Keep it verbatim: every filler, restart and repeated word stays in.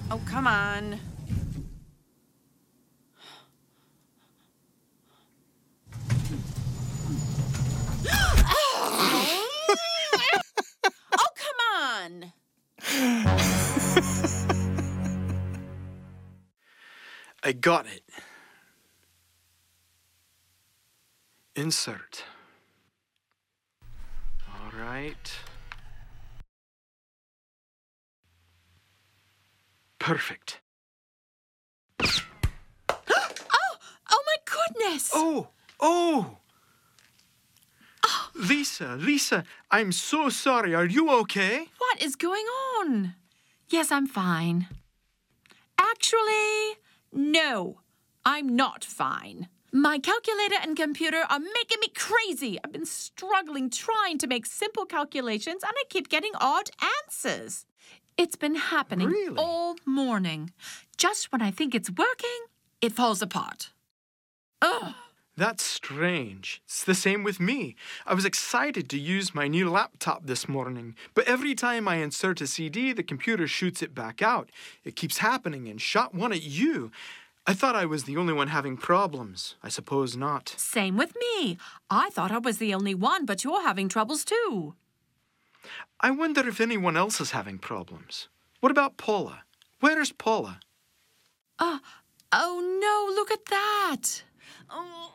Oh, come on. Oh, come on. I got it. Insert. All right. Perfect. Oh, oh my goodness. Oh, oh. Lisa, Lisa, I'm so sorry. Are you okay? What is going on? Yes, I'm fine. Actually, no, I'm not fine. My calculator and computer are making me crazy. I've been struggling trying to make simple calculations, and I keep getting odd answers. It's been happening Really? all morning. Just when I think it's working, it falls apart. Ugh. That's strange. It's the same with me. I was excited to use my new laptop this morning, but every time I insert a C D, the computer shoots it back out. It keeps happening and shot one at you. I thought I was the only one having problems. I suppose not. Same with me. I thought I was the only one, but you're having troubles too. I wonder if anyone else is having problems. What about Paula? Where's Paula? Uh, oh no, look at that. Oh.